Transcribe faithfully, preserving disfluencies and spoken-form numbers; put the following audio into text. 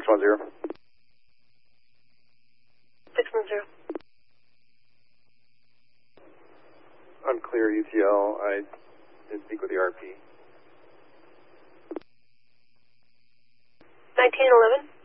six one zero. six one zero. Unclear E T L. I did speak with the R P. nineteen eleven.